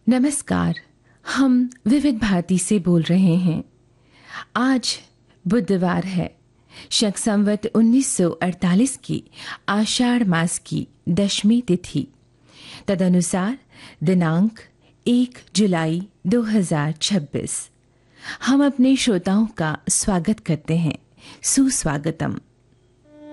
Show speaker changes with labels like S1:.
S1: नमस्कार। हम विविध भारती से बोल रहे हैं। आज बुधवार है। शक संवत 1948 की आषाढ़ मास की दशमी तिथि, तदनुसार दिनांक 1 जुलाई 2026। हम अपने श्रोताओं का स्वागत करते हैं। सुस्वागतम।